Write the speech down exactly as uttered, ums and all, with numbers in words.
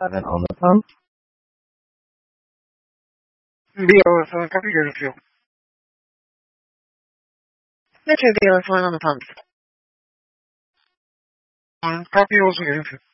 seven on the pump. Deal is uh, copy your fuel. Metro Deal is one on the pump. Um, copy also getting fuel.